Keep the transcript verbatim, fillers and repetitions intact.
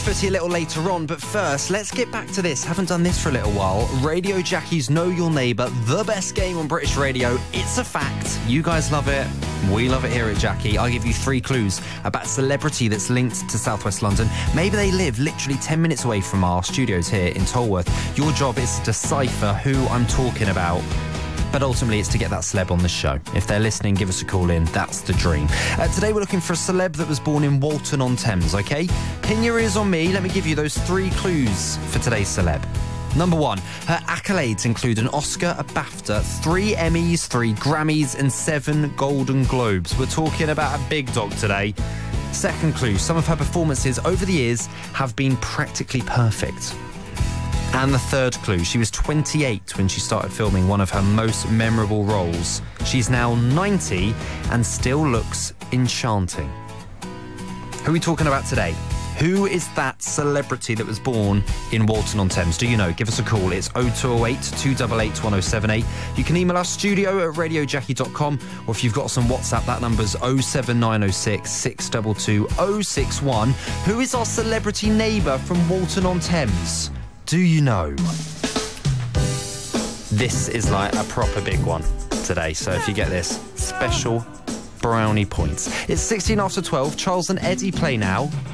A little later on, but first, let's get back to this. Haven't done this for a little while. Radio Jackie's Know Your Neighbour, the best game on British radio. It's a fact. You guys love it. We love it here at Jackie. I'll give you three clues about a celebrity that's linked to South West London. Maybe they live literally ten minutes away from our studios here in Tolworth. Your job is to decipher who I'm talking about. But ultimately, it's to get that celeb on the show. If they're listening, give us a call in. That's the dream. Uh, today, we're looking for a celeb that was born in Walton-on-Thames, OK? Pin your ears on me. Let me give you those three clues for today's celeb. Number one, her accolades include an Oscar, a BAFTA, three Emmys, three Grammys, and seven Golden Globes. We're talking about a big dog today. Second clue, some of her performances over the years have been practically perfect. And the third clue, she was twenty-eight when she started filming one of her most memorable roles. She's now ninety and still looks enchanting. Who are we talking about today? Who is that celebrity that was born in Walton-on-Thames? Do you know? Give us a call. It's oh two oh eight, two eight eight, one oh seven eight. You can email us studio at radio jackie dot com, or if you've got us on WhatsApp, that number's oh seven nine oh six, six two two, oh six one. Who is our celebrity neighbour from Walton-on-Thames? Do you know? This is like a proper big one today, so if you get this, special brownie points. It's sixteen after twelve. Charles and Eddie play now.